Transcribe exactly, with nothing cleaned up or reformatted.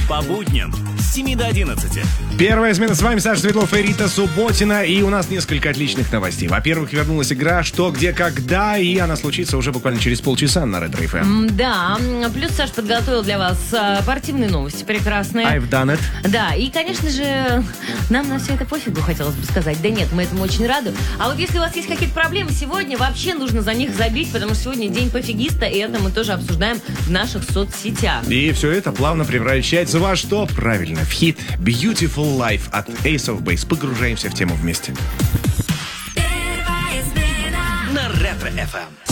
По будням с семи до одиннадцати. Первая смена, с вами Саша Светлов и Рита Субботина. И у нас несколько отличных новостей. Во-первых, вернулась игра «Что, где, когда», и она случится уже буквально через полчаса на Ретро эф эм. Да, плюс Саша подготовил для вас а, спортивные новости прекрасные. I've done it. Да, и, конечно же, нам на все это пофигу, хотелось бы сказать. Да нет, мы этому очень рады. А вот если у вас есть какие-то проблемы сегодня, вообще нужно за них забить, потому что сегодня день пофигиста, и это мы тоже обсуждаем в наших соцсетях. И все это плавно превращается во что? Правильно, в хит «Beautiful Life» от Ace of Base. Погружаемся в тему вместе. На Ретро эф эм.